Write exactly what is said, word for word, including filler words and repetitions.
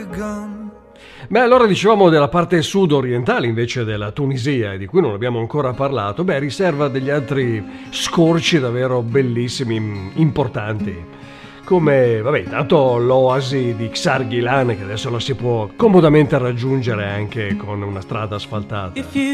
Beh, allora dicevamo della parte sud-orientale invece della Tunisia, di cui non abbiamo ancora parlato. Beh, riserva degli altri scorci davvero bellissimi, importanti. Come, vabbè, intanto l'oasi di Xarghilan, che adesso la si può comodamente raggiungere anche con una strada asfaltata.